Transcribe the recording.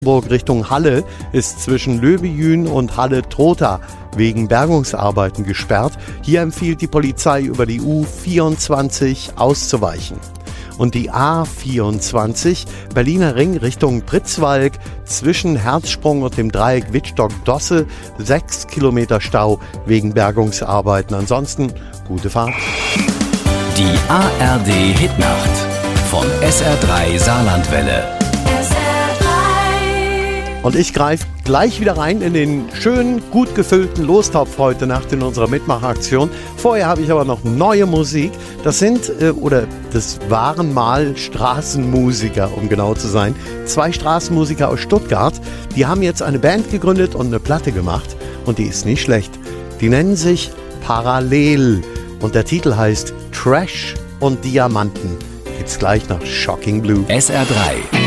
Richtung Halle ist zwischen Löbejün und Halle-Trotha wegen Bergungsarbeiten gesperrt. Hier empfiehlt die Polizei, über die U24 auszuweichen. Und die A24 Berliner Ring Richtung Pritzwalk zwischen Herzsprung und dem Dreieck Wittstock-Dosse 6 Kilometer Stau wegen Bergungsarbeiten. Ansonsten gute Fahrt. Die ARD Hitnacht von SR3 Saarlandwelle. Und ich greife gleich wieder rein in den schönen, gut gefüllten Lostopf heute Nacht in unserer Mitmachaktion. Vorher habe ich aber noch neue Musik. Das waren mal Straßenmusiker, um genau zu sein. 2 Straßenmusiker aus Stuttgart. Die haben jetzt eine Band gegründet und eine Platte gemacht. Und die ist nicht schlecht. Die nennen sich Parallel. Und der Titel heißt Trash und Diamanten. Gibt's gleich nach Shocking Blue. SR3